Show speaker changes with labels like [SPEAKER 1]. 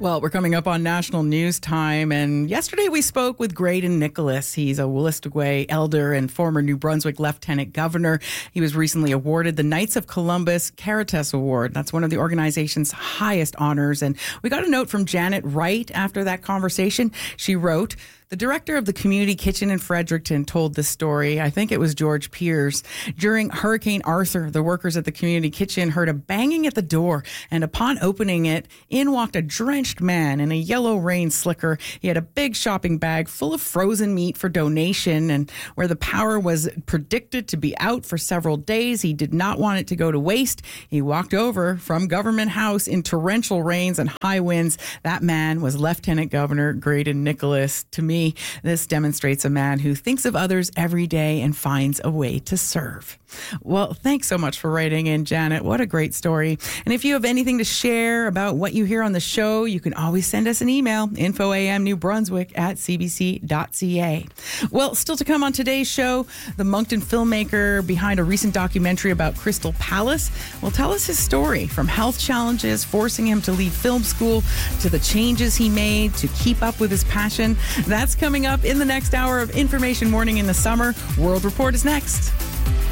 [SPEAKER 1] Well, we're coming up on National News Time, and yesterday we spoke with Graydon Nicholas. He's a Wolastoqey elder and former New Brunswick Lieutenant Governor. He was recently awarded the Knights of Columbus Caritas Award. That's one of the organization's highest honors. And we got a note from Janet Wright after that conversation. She wrote, "The director of the community kitchen in Fredericton told this story. I think it was George Piers. During Hurricane Arthur, the workers at the community kitchen heard a banging at the door, and upon opening it, in walked a drenched man in a yellow rain slicker. He had a big shopping bag full of frozen meat for donation, and where the power was predicted to be out for several days, he did not want it to go to waste. He walked over from Government House in torrential rains and high winds. That man was Lieutenant Governor Graydon Nicholas. To me, this demonstrates a man who thinks of others every day and finds a way to serve." Well, thanks so much for writing in, Janet. What a great story. And if you have anything to share about what you hear on the show, you can always send us an email, infoamnewbrunswick@cbc.ca. Well, still to come on today's show, the Moncton filmmaker behind a recent documentary about Crystal Palace will tell us his story, from health challenges forcing him to leave film school to the changes he made to keep up with his passion. That's coming up in the next hour of Information Morning in the Summer. World Report is next.